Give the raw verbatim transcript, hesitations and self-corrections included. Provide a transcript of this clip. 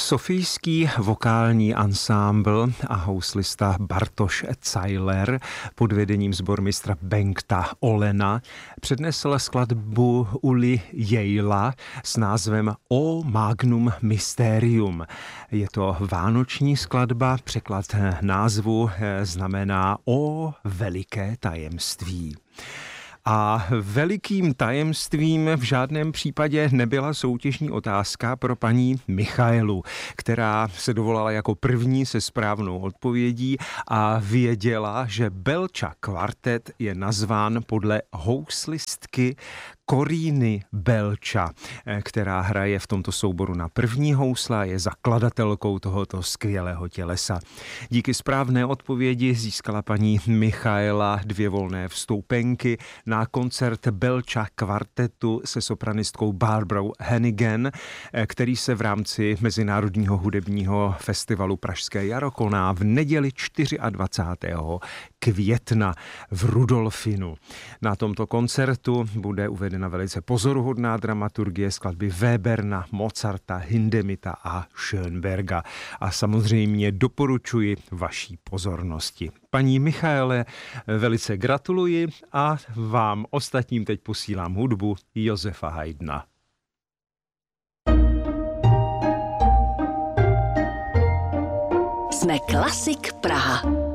Sofijský vokální ansámbl a houslista Bartoš Cajler pod vedením sbormistra Bengta Olena přednesl skladbu Uli Jejla s názvem O Magnum Mysterium. Je to vánoční skladba, překlad názvu znamená O veliké tajemství. A velikým tajemstvím v žádném případě nebyla soutěžní otázka pro paní Michaelu, která se dovolala jako první se správnou odpovědí a věděla, že Belča kvartet je nazván podle houslistky Koríny Belča, která hraje v tomto souboru na první housle a je zakladatelkou tohoto skvělého tělesa. Díky správné odpovědi získala paní Michaela dvě volné vstoupenky na koncert Belča kvartetu se sopranistkou Barbarou Hennigan, který se v rámci Mezinárodního hudebního festivalu Pražské jaro koná v neděli dvacátého čtvrtého května v Rudolfinu. Na tomto koncertu bude uvedena velice pozoruhodná dramaturgie skladby Weberna, Mozarta, Hindemita a Schönberga. A samozřejmě doporučuji vaší pozornosti. Paní Michaele, velice gratuluji a vám ostatním teď posílám hudbu Josefa Haydna. Jsme Klasik Praha.